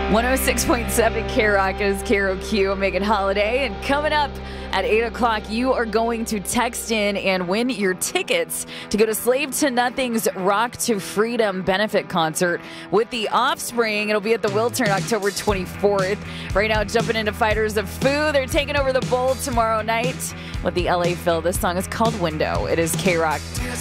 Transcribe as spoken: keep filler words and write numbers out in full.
one oh six point seven K-Rock is Carol Q, Megan Holiday. And coming up at eight o'clock, you are going to text in and win your tickets to go to Slave to Nothing's Rock to Freedom benefit concert with The Offspring. It'll be at the Wiltern October twenty-fourth. Right now, jumping into Fighters of Foo. They're taking over the Bowl tomorrow night with the L A Phil. This song is called Window. It is K-Rock.